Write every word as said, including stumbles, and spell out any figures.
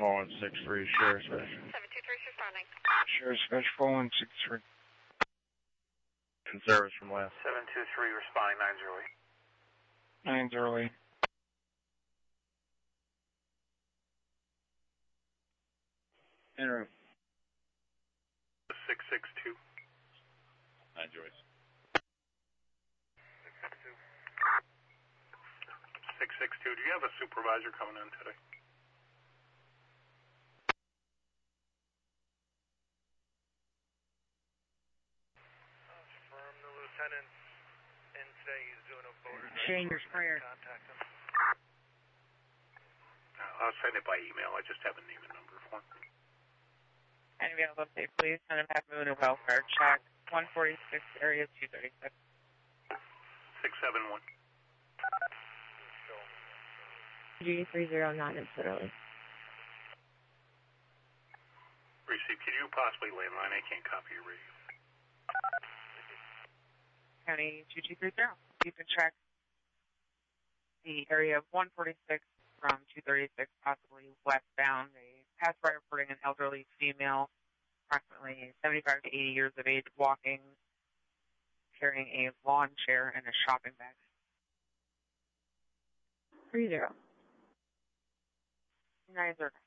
four one six three, Sheriff Special. seven two three, responding. Sheriff Special four one six three. In service from last. seven two three, responding nine zero eight. nine zero eight. Interim. six six two. Nine Joyce. six six two. six six two, do you have a supervisor coming in today? Confirm the lieutenant in today. He's doing a voter. Shane, your sprayer. Contact him. Uh, I'll send it by email. I just have a name and number for him. Anybody else update, please? Send him half moon and welfare check. one forty-six, area two thirty-six. six seven one. G three zero nine is literally. Receive. Can you possibly landline? I can't copy your radio. County two two three zero. You can track the area of one forty-six from two thirty-six, possibly westbound. A passerby reporting an elderly female, approximately seventy-five to eighty years of age, walking, carrying a lawn chair and a shopping bag. Three zero. Nine zero.